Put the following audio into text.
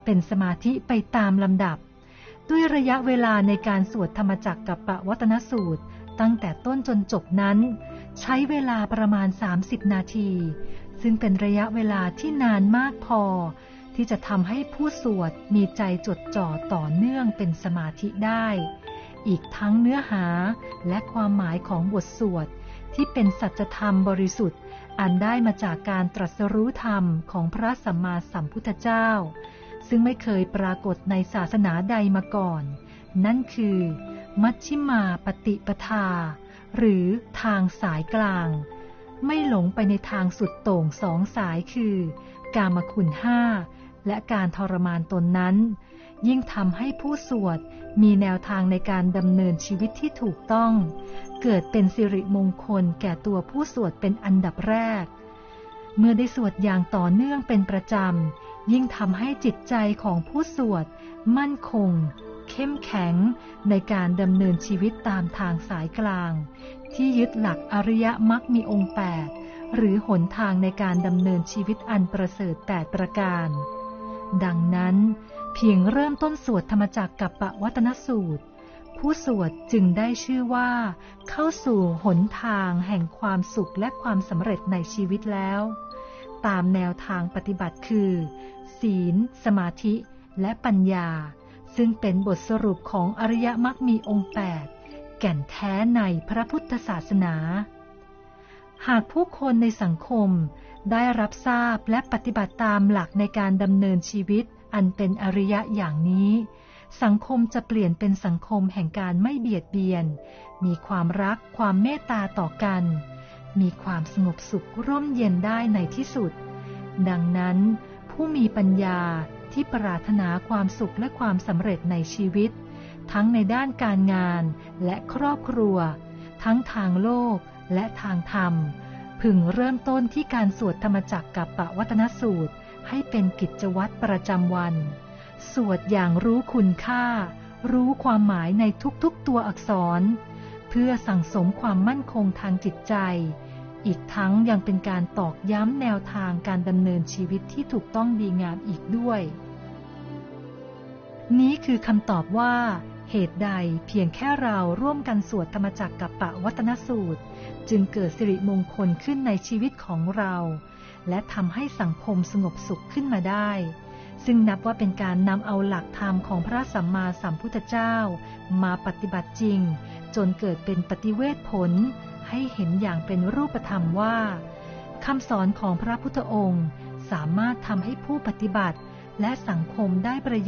เป็นสมาธิไปตามลำดับด้วยระยะเวลาในการสวดธรรมจักกัปปวัตนสูตรตั้งแต่ต้นจนจบนั้นใช้เวลาประมาณ30นาทีซึ่งเป็นระยะเวลาที่นานมากพอที่จะทำให้ผู้สวดมีใจจดจ่อต่อเนื่องเป็นสมาธิได้อีกทั้งเนื้อหาและความหมายของบทสวดที่เป็นสัจธรรมบริสุทธิ์อันได้มาจากการตรัสรู้ธรรมของพระสัมมาสัมพุทธเจ้าซึ่งไม่เคยปรากฏในศาสนาใดมาก่อนนั่นคือมัชฌิมาปฏิปทาหรือทางสายกลางไม่หลงไปในทางสุดโต่งสองสายคือกามคุณ5และการทรมานตนนั้นยิ่งทำให้ผู้สวดมีแนวทางในการดำเนินชีวิตที่ถูกต้องเกิดเป็นสิริมงคลแก่ตัวผู้สวดเป็นอันดับแรกเมื่อได้สวดอย่างต่อเนื่องเป็นประจำยิ่งทำให้จิตใจของผู้สวดมั่นคงเข้มแข็งในการดำเนินชีวิตตามทางสายกลางที่ยึดหลักอริยมรรคมีองค์8หรือหนทางในการดำเนินชีวิตอันประเสริฐ8ประการดังนั้นเพียงเริ่มต้นสวดธรรมจักกัปปวัตนสูตรผู้สวดจึงได้ชื่อว่าเข้าสู่หนทางแห่งความสุขและความสำเร็จในชีวิตแล้วตามแนวทางปฏิบัติคือศีลสมาธิและปัญญาซึ่งเป็นบทสรุปของอริยมรรคมีองค์8แก่นแท้ในพระพุทธศาสนาหากผู้คนในสังคมได้รับทราบและปฏิบัติตามหลักในการดำเนินชีวิตอันเป็นอริยะอย่างนี้สังคมจะเปลี่ยนเป็นสังคมแห่งการไม่เบียดเบียนมีความรักความเมตตาต่อกันมีความสงบสุขร่มเย็นได้ในที่สุดดังนั้นผู้มีปัญญาที่ปรารถนาความสุขและความสำเร็จในชีวิตทั้งในด้านการงานและครอบครัวทั้งทางโลกและทางธรรมพึงเริ่มต้นที่การสวดธรรมจักกัปปวัตนสูตรให้เป็นกิจวัตรประจำวันสวดอย่างรู้คุณค่ารู้ความหมายในทุกๆตัวอักษรเพื่อสั่งสมความมั่นคงทางจิตใจอีกทั้งยังเป็นการตอกย้ำแนวทางการดำเนินชีวิตที่ถูกต้องดีงามอีกด้วยนี้คือคำตอบว่าเหตุใดเพียงแค่เราร่วมกันสวดธรรมจักกัปปวัตนสูตรจึงเกิดสิริมงคลขึ้นในชีวิตของเราและทำให้สังคมสงบสุขขึ้นมาได้ซึ่งนับว่าเป็นการนำเอาหลักธรรมของพระสัมมาสัมพุทธเจ้ามาปฏิบัติจริงจนเกิดเป็นปฏิเวทผลให้เห็นอย่างเป็นรูปธรรมว่าคำสอนของพระพุทธองค์สามารถทำให้ผู้ปฏิบัติและสังคมได้ประโยชน์